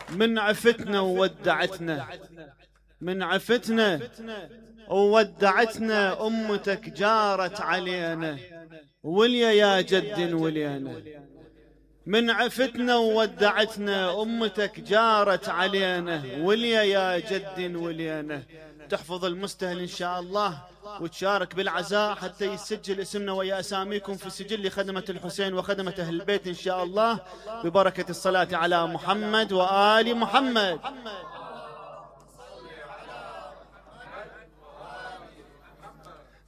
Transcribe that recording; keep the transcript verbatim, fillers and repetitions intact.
من عفتنا وودعتنا، من عفتنا وودعتنا أمتك جارت علينا، وليا يا جد ولينا. من عفتنا وودعتنا أمتك جارت علينا، وليا يا جد ولينا. تحفظ المستهل إن شاء الله وتشارك بالعزاء حتى يسجل اسمنا ويا أساميكم في سجل خدمة الحسين وخدمة أهل البيت إن شاء الله، ببركة الصلاة على محمد وآل محمد.